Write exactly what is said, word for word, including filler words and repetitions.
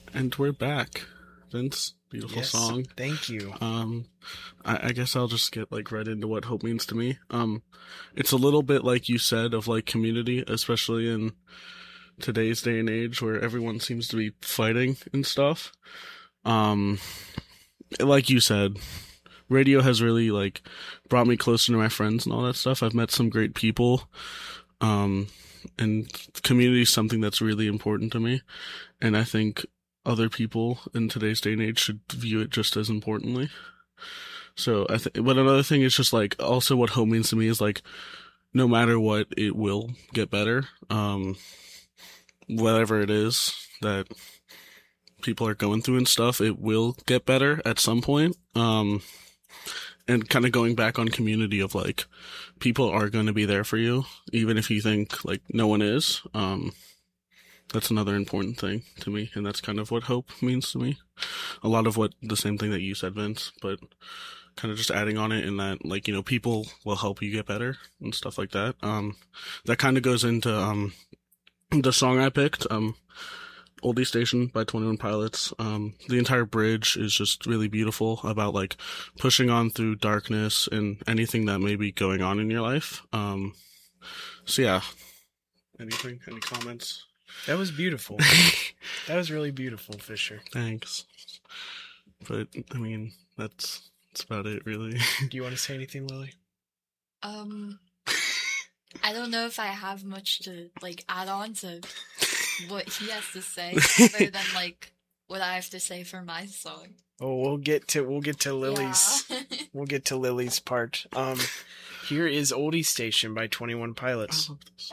And we're back. Vince, beautiful Yes, song. thank you. Um, I, I guess I'll just get like right into what hope means to me. Um, it's a little bit like you said of like community, especially in today's day and age where everyone seems to be fighting and stuff. Um, like you said, radio has really like brought me closer to my friends and all that stuff. I've met some great people. Um, and community is something that's really important to me. And I think other people in today's day and age should view it just as importantly. So I think, but another thing is just like also what hope means to me is like no matter what, it will get better. Um, whatever it is that people are going through and stuff, it will get better at some point. Um, and kind of going back on community of like people are going to be there for you, even if you think like no one is. Um, that's another important thing to me, and that's kind of what hope means to me. A lot of what the same thing that you said, Vince, but kind of just adding on it in that, like, you know, people will help you get better and stuff like that. Um, that kind of goes into, um, the song I picked, um, Oldie Station by Twenty One Pilots. Um, the entire bridge is just really beautiful about like pushing on through darkness and anything that may be going on in your life. Um, so yeah. Anything? Any comments? That was beautiful. That was really beautiful, Fisher. Thanks. But, I mean, that's, that's about it, really. Do you want to say anything, Lily? Um, I don't know if I have much to, like, add on to what he has to say, other than, like, what I have to say for my song. Oh, we'll get to, we'll get to Lily's, Yeah. we'll get to Lily's part. Um, here is Oldie Station by Twenty One I Pilots. love this.